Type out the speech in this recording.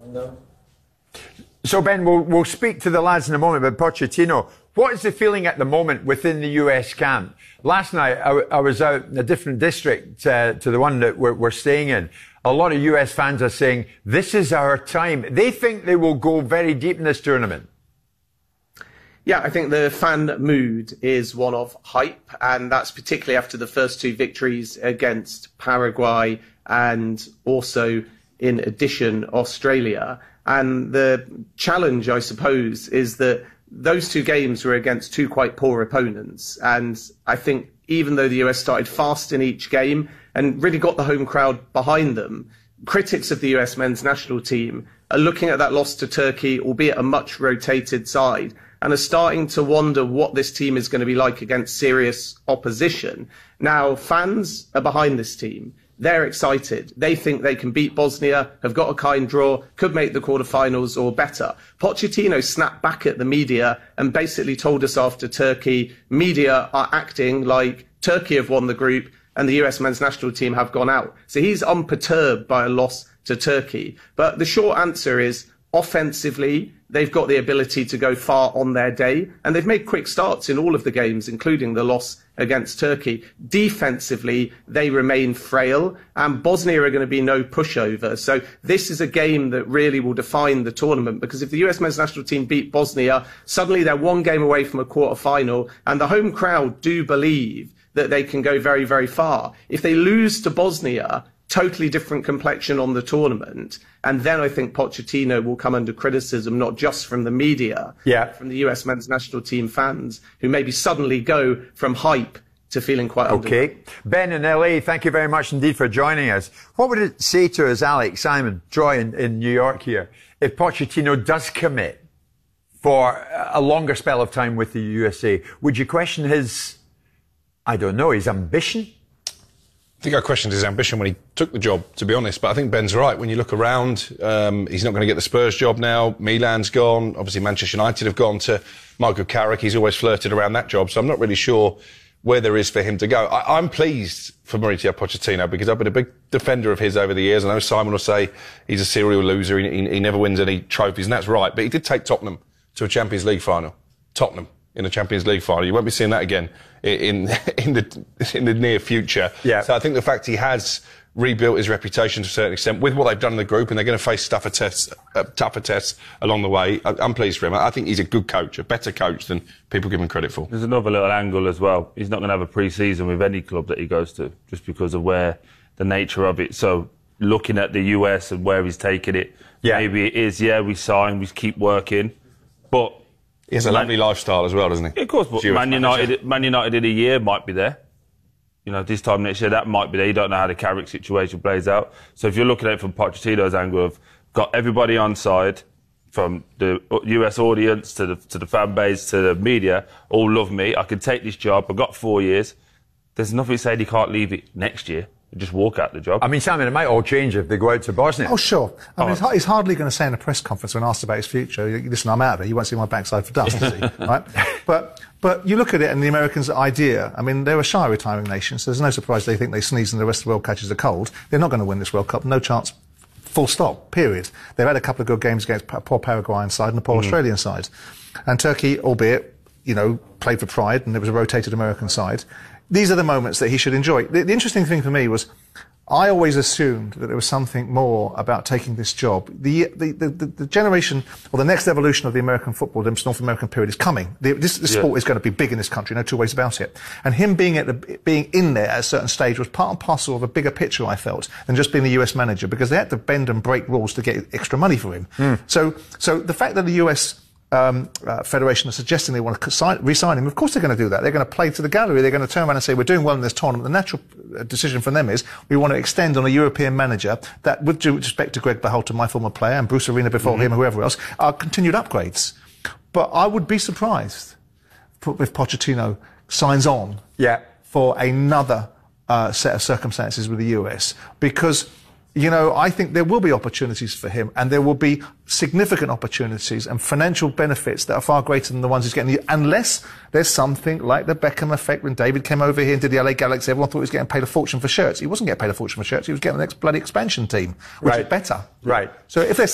So, Ben, we'll speak to the lads in a moment, but Pochettino, what is the feeling at the moment within the US camp? Last night, I was out in a different district to the one that we're staying in. A lot of US fans are saying, this is our time. They think they will go very deep in this tournament. Yeah, I think the fan mood is one of hype, and that's particularly after the first two victories against Paraguay and also, in addition, Australia. And the challenge, I suppose, is that those two games were against two quite poor opponents. And I think even though the US started fast in each game and really got the home crowd behind them, critics of the US men's national team are looking at that loss to Turkey, albeit a much rotated side, and are starting to wonder what this team is going to be like against serious opposition. Now, fans are behind this team. They're excited. They think they can beat Bosnia, have got a kind draw, could make the quarterfinals or better. Pochettino snapped back at the media and basically told us after Turkey, media are acting like Turkey have won the group and the US men's national team have gone out. So he's unperturbed by a loss to Turkey. But the short answer is, offensively, they've got the ability to go far on their day, and they've made quick starts in all of the games, including the loss against Turkey. Defensively, they remain frail, and Bosnia are going to be no pushover. So this is a game that really will define the tournament, because if the US men's national team beat Bosnia, suddenly they're one game away from a quarter-final, and the home crowd do believe that they can go very, very far. If they lose to Bosnia, totally different complexion on the tournament. And then I think Pochettino will come under criticism, not just from the media, but from the US men's national team fans, who maybe suddenly go from hype to feeling quite Okay. Ben in LA, thank you very much indeed for joining us. What would it say to us, Alex, Simon, Troy in New York here, if Pochettino does commit for a longer spell of time with the USA? Would you question his, I don't know, his ambition? I think I questioned his ambition when he took the job, to be honest. But I think Ben's right. When you look around, he's not going to get the Spurs job now. Milan's gone. Obviously, Manchester United have gone to Michael Carrick. He's always flirted around that job. So I'm not really sure where there is for him to go. I'm pleased for Mauricio Pochettino because I've been a big defender of his over the years. I know Simon will say he's a serial loser. He never wins any trophies, and that's right. But he did take Tottenham to a Champions League final. Tottenham in a Champions League final. You won't be seeing that again in the near future. Yeah. So I think the fact he has rebuilt his reputation to a certain extent with what they've done in the group, and they're going to face tougher tests along the way. I'm pleased for him. I think he's a good coach, a better coach than people give him credit for. There's another little angle as well. He's not going to have a pre-season with any club that he goes to, just because of where the nature of it. So looking at the US and where he's taking it, maybe it is, we sign, we keep working, but he has a lovely lifestyle as well, doesn't he? Yeah, of course, but Man United in a year might be there. You know, this time next year, that might be there. You don't know how the Carrick situation plays out. So if you're looking at it from Pochettino's angle of got everybody on side, from the US audience to the fan base to the media, all love me. I can take this job. I've got 4 years. There's nothing saying he can't leave it next year. Just walk out the job. I mean, Simon, it might all change if they go out to Bosnia. Oh, sure. I mean, he's hardly going to say in a press conference when asked about his future, listen, I'm out of it. You won't see my backside for dust, right? But you look at it and the Americans' idea, I mean, they're a shy retiring nation, so there's no surprise they think they sneeze and the rest of the world catches a cold. They're not going to win this World Cup. No chance. Full stop. Period. They've had a couple of good games against a poor Paraguayan side and a poor Australian side. And Turkey, albeit, played for pride and there was a rotated American side. These are the moments that he should enjoy. The interesting thing for me was I always assumed that there was something more about taking this job. The generation, or the next evolution of the American football, the North American period is coming. The sport is going to be big in this country, no two ways about it. And him being in there at a certain stage was part and parcel of a bigger picture, I felt, than just being the US manager, because they had to bend and break rules to get extra money for him. So the fact that the US Federation are suggesting they want to re-sign him, of course they're going to do that. They're going to play to the gallery. They're going to turn around and say, we're doing well in this tournament. The natural decision from them is we want to extend on a European manager that, with due respect to Greg Berhalter, my former player, and Bruce Arena before him, and whoever else, are continued upgrades. But I would be surprised if Pochettino signs on for another set of circumstances with the US, because I think there will be opportunities for him, and there will be significant opportunities and financial benefits that are far greater than the ones he's getting, unless there's something like the Beckham effect when David came over here and did the LA Galaxy. Everyone thought he was getting paid a fortune for shirts. He wasn't getting paid a fortune for shirts. He was getting the next bloody expansion team, which is better. Right. So if there's